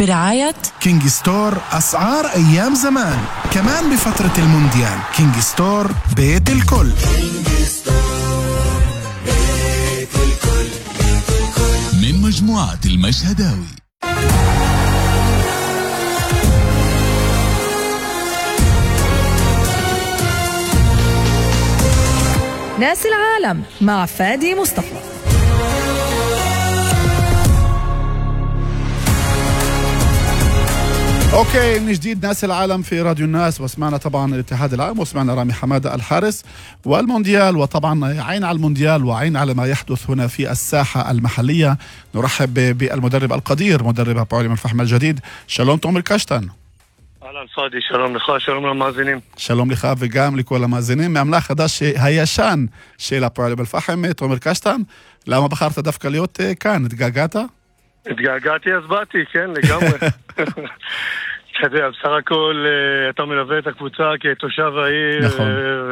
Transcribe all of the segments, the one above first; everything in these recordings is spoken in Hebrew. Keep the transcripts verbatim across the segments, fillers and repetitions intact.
برعاية كينج ستور. أسعار أيام زمان كمان بفترة المونديال. كينج ستور بيت الكل. من مجموعة المشهداوي. ناس العالم مع فادي مصطفى. اوكي، من جديد ناس العالم في راديو الناس، وسمعنا طبعا الاتحاد العام، وسمعنا رامي حمادة الحارس والمونديال، وطبعا عين على المونديال وعين على ما يحدث هنا في الساحة المحلية. نرحب بالمدرب القدير مدرب הפועל אום אל-פחם الجديد. שלום תומר קשטן. אהלן פאדי, שלום לך, שלום למאזינים. שלום לך וגם לכל המאזינים. מאמנה החדש הישן של הפועל אום אל-פחם, תומר קשטן, למה בחרת דווקא להיות כאן? התגעגעת? התגעגעתי אז באתי, כן, לגמרי. אתה יודע, בסך הכל אתה מלווה את הקבוצה כתושב העיר. נכון.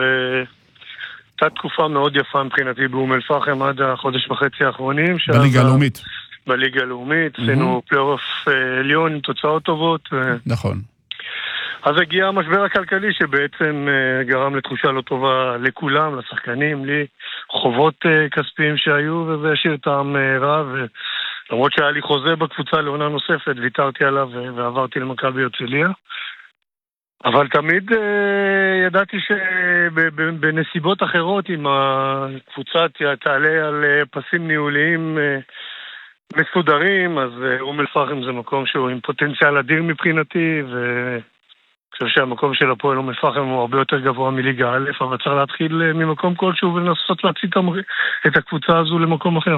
הייתה תקופה מאוד יפה מבחינתי באום אל-פחם עד החודש וחצי האחרונים. בליגה הלאומית. בליגה הלאומית, עשינו פלייאוף עליון עם תוצאות טובות. נכון. אז הגיע המשבר הכלכלי שבעצם גרם לתחושה לא טובה לכולם, לשחקנים, לי, חובות כספיים שהיו, וזה השאיר טעם רע, למרות שהיה לי חוזה בקבוצה לעונה נוספת, ויתרתי עליו ועברתי למכבי הרצליה. אבל תמיד ידעתי שבנסיבות אחרות, אם הקבוצה תעלה על פסים ניהוליים מסודרים, אז אום אל-פחם זה מקום שהוא עם פוטנציאל אדיר מבחינתי, ואני חושב שהמקום של הפועל אום אל-פחם הוא הרבה יותר גבוה מליגה א', אבל צריך להתחיל ממקום כלשהו ולנסות להציג את הקבוצה הזו למקום אחר.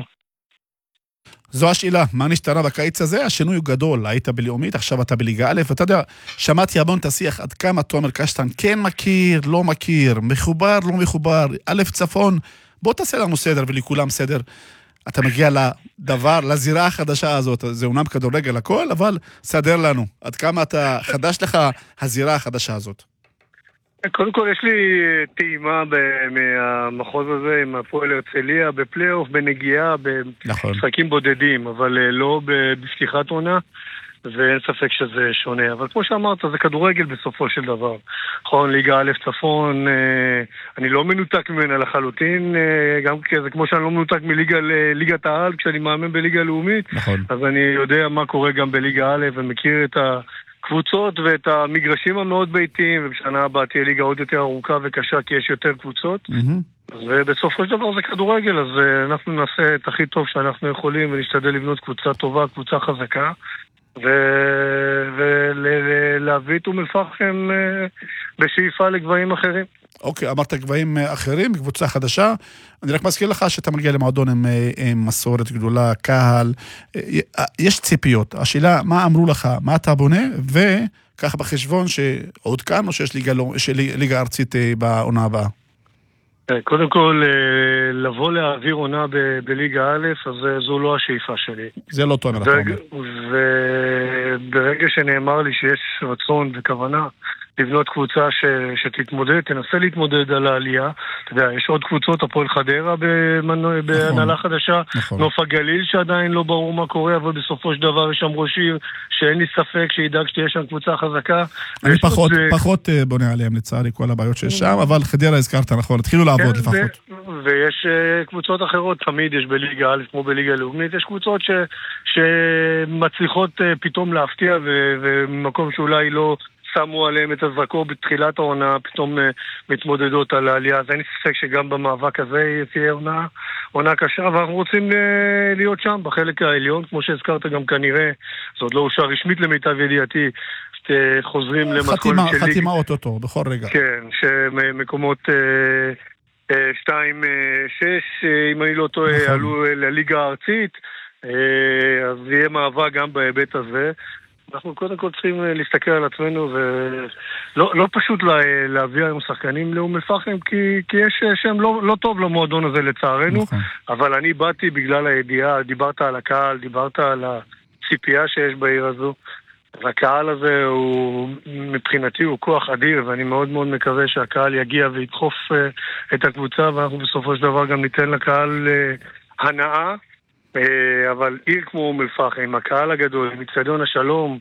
זו השאלה, מה נשתנה בקיץ הזה? השינוי הוא גדול, היית בלאומית, עכשיו אתה בליגה א', ואתה יודע, שמעתי המון את השיח עד כמה תומר קשטן כן מכיר, לא מכיר, מחובר, לא מחובר, א' צפון, בוא תעשה לנו סדר ולכולם סדר. אתה מגיע לדבר, לזירה החדשה הזאת, זה אומנם כדורגל הכל, אבל סדר לנו, עד כמה אתה חדש לך הזירה החדשה הזאת. קודם כל יש לי טעימה מהמחוז הזה עם הפועל הרצליה בפלייאוף, בנגיעה, במשחקים בודדים, אבל לא בפתיחת עונה, ואין ספק שזה שונה. אבל כמו שאמרת, זה כדורגל בסופו של דבר. נכון, ליגה א' צפון, אני לא מנותק ממנה לחלוטין, גם זה כמו שאני לא מנותק מליגת העל, כשאני מאמן בליגה הלאומית, נכון. אז אני יודע מה קורה גם בליגה א' ומכיר את ה... קבוצות ואת המגרשים המאוד ביתיים, ובשנה הבאה תהיה ליגה עוד יותר ארוכה וקשה כי יש יותר קבוצות. Mm-hmm. ובסופו של דבר זה כדורגל, אז אנחנו נעשה את הכי טוב שאנחנו יכולים ונשתדל לבנות קבוצה טובה, קבוצה חזקה, ולהביא את אום אל-פחם בשאיפה לגבהים אחרים. אוקיי, אמרת גבהים אחרים, קבוצה חדשה. אני רק מזכיר לך שאתה מגיע למועדון עם, עם מסורת גדולה, קהל. יש ציפיות. השאלה, מה אמרו לך, מה אתה בונה, וככה בחשבון שעוד כאן, או שיש ליגה, ליגה ארצית בעונה הבאה? קודם כל, לבוא להעביר עונה ב- בליגה א', אז זו לא השאיפה שלי. זה לא טוב, וברגע, וברגע שנאמר לי שיש רצון וכוונה לבנות קבוצה ש, שתתמודד, תנסה להתמודד על העלייה. אתה יודע, יש עוד קבוצות, הפועל חדרה במנוע, בהנהלה חדשה, נכון. נוף הגליל שעדיין לא ברור מה קורה, אבל בסופו של דבר יש שם ראש עיר שאין לי ספק שידאג שתהיה שם קבוצה חזקה. אני פחות, זה... פחות בונה עליהם לצערי כל הבעיות שיש שם, אבל חדרה הזכרת, נכון, התחילו לעבוד כן, לפחות. ו... ויש uh, קבוצות אחרות, תמיד יש בליגה א' כמו בליגה לאומית, יש קבוצות ש... שמצליחות uh, פתאום להפתיע, ו... ומקום שאולי לא... שמו עליהם את הזרקור בתחילת העונה, פתאום uh, מתמודדות על העלייה. אז אין לי ספק שגם במאבק הזה תהיה עונה, עונה קשה, ואנחנו רוצים uh, להיות שם בחלק העליון, כמו שהזכרת גם כנראה, זה עוד לא אושר רשמית למיטב ידיעתי, חוזרים למתכון של ליגה. חתימה אוטוטו, בכל רגע. כן, שמקומות שתיים שש, אם אני לא טועה, נכון. עלו לליגה הארצית, אז יהיה מאבק גם בהיבט הזה. אנחנו קודם כל צריכים להסתכל על עצמנו, ולא לא פשוט לה, להביא היום שחקנים לאום אל-פחם, כי, כי יש שם לא, לא טוב למועדון הזה לצערנו, נכון. אבל אני באתי בגלל הידיעה, דיברת על הקהל, דיברת על הציפייה שיש בעיר הזו, והקהל הזה הוא, מבחינתי הוא כוח אדיר, ואני מאוד מאוד מקווה שהקהל יגיע וידחוף את הקבוצה, ואנחנו בסופו של דבר גם ניתן לקהל הנאה, אבל עיר כמו אום אל-פחם, עם הקהל הגדול, עם אצטדיון השלום,